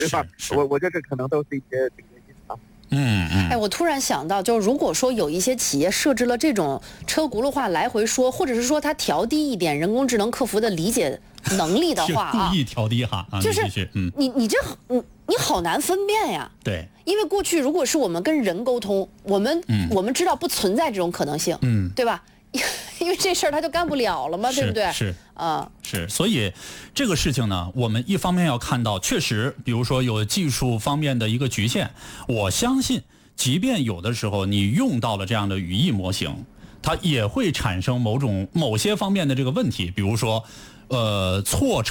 对吧？我觉得这可能都是一些这个原因啊。 哎，我突然想到，就如果说有一些企业设置了这种车轱辘话来回说，或者是说它调低一点人工智能客服的理解能力的话啊， 故意调低哈， 就是你好难分辨呀。 对， 因为过去如果是我们跟人沟通，我们知道不存在这种可能性，对吧？因为这事儿他就干不了了嘛，对不对？ 是是，所以这个事情呢，我们一方面要看到，确实，比如说有技术方面的一个局限，我相信，即便有的时候你用到了这样的语义模型，它也会产生某些方面的这个问题，比如说。错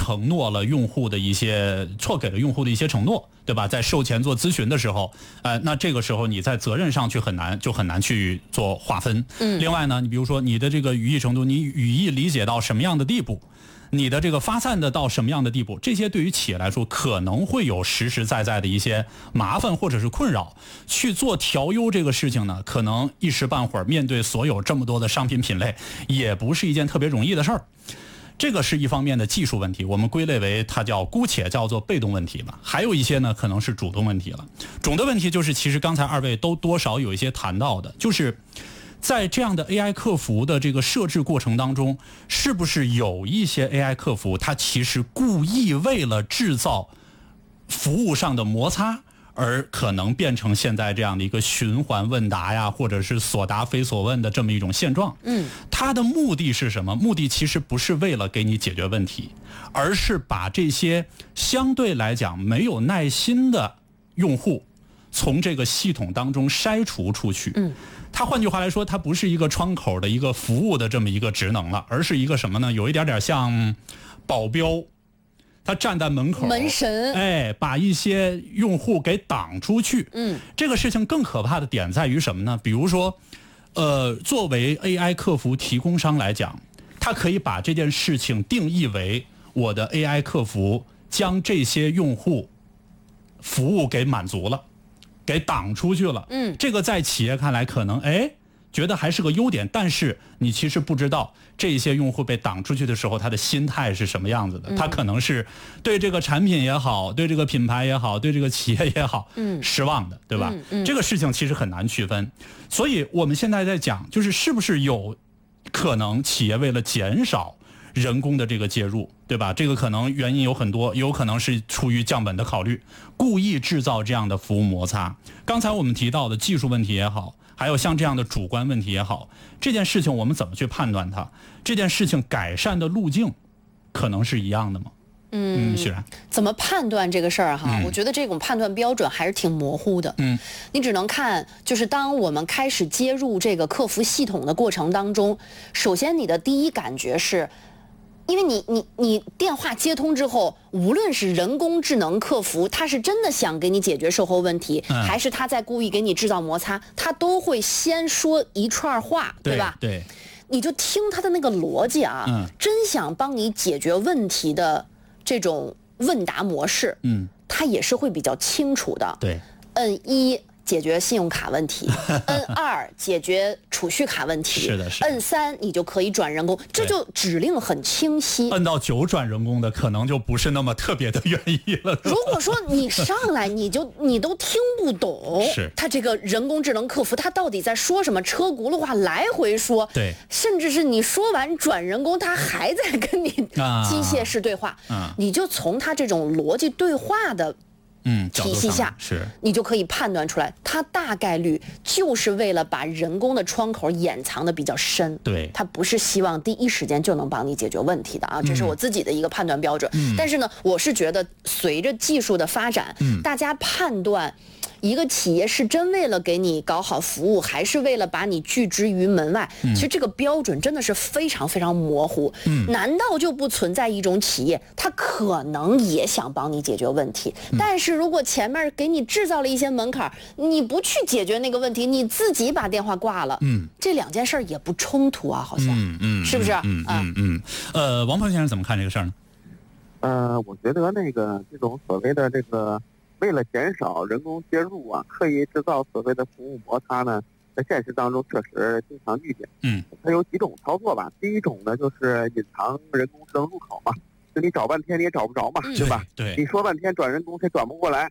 给了用户的一些承诺，对吧？在售前做咨询的时候，那这个时候你在责任上很难去做划分。另外呢，你比如说你的这个语义程度，你语义理解到什么样的地步，你的这个发散的到什么样的地步，这些对于企业来说可能会有实实在在的一些麻烦或者是困扰。去做调优这个事情呢，可能一时半会儿面对所有这么多的商品品类，也不是一件特别容易的事儿。这个是一方面的技术问题，我们归类为姑且叫做被动问题吧。还有一些呢，可能是主动问题了。主动问题就是，其实刚才二位都多少有一些谈到的，就是在这样的 AI 客服的这个设置过程当中，是不是有一些 AI 客服，它其实故意为了制造服务上的摩擦，而可能变成现在这样的一个循环问答呀，或者是所答非所问的这么一种现状。它的目的是什么？目的其实不是为了给你解决问题，而是把这些相对来讲没有耐心的用户从这个系统当中筛除出去。它换句话来说，它不是一个窗口的一个服务的这么一个职能了，而是一个什么呢？有一点像保镖。他站在门口， 门神， 把一些用户给挡出去。这个事情更可怕的点在于什么呢？比如说，作为 AI 客服提供商来讲，他可以把这件事情定义为我的 AI 客服将这些用户服务给满足了，给挡出去了。这个在企业看来可能觉得还是个优点，但是你其实不知道这些用户被挡出去的时候，他的心态是什么样子的。他可能是对这个产品也好，对这个品牌也好，对这个企业也好，失望的，对吧？这个事情其实很难区分。所以我们现在在讲，就是是不是有可能企业为了减少人工的这个介入，对吧？这个可能原因有很多，有可能是出于降本的考虑，故意制造这样的服务摩擦。刚才我们提到的技术问题也好，还有像这样的主观问题也好，这件事情我们怎么去判断它？这件事情改善的路径可能是一样的吗？徐然， 怎么判断这个事儿哈？我觉得这种判断标准还是挺模糊的。你只能看，就是当我们开始接入这个客服系统的过程当中，首先你的第一感觉是，因为你电话接通之后，无论是人工智能客服，他是真的想给你解决售后问题，还是他在故意给你制造摩擦，他都会先说一串话，对吧？ 对， 你就听他的那个逻辑啊，真想帮你解决问题的这种问答模式，他也是会比较清楚的。 对， 摁1解决信用卡问题，摁2解决储蓄卡问题， 是的， 摁3你就可以转人工，这就指令很清晰。 摁到9转人工的，可能就不是那么特别的愿意了。 如果说你上来你都听不懂， 是他这个人工智能客服他到底在说什么，车轱辘话来回说， 对， 甚至是你说完转人工，他还在跟你机械式对话，你就从他这种逻辑对话的体系下， 是你就可以判断出来，它大概率就是为了把人工的窗口掩藏的比较深。 对， 它不是希望第一时间就能帮你解决问题的啊，这是我自己的一个判断标准。但是呢，我是觉得随着技术的发展，大家判断一个企业是真为了给你搞好服务，还是为了把你拒之于门外，其实这个标准真的是非常非常模糊。难道就不存在一种企业，它可能也想帮你解决问题，但是如果前面给你制造了一些门槛，你不去解决那个问题，你自己把电话挂了，这两件事也不冲突啊，好像，是不是？ 王鹏先生怎么看这个事儿呢？ 我觉得这种所谓的这个为了减少人工介入啊，刻意制造所谓的服务摩擦呢，在现实当中确实经常遇见。它有几种操作吧。第一种呢，就是隐藏人工智能入口嘛， 就你找半天你也找不着嘛，对吧？ 对， 你说半天转人工，他转不过来。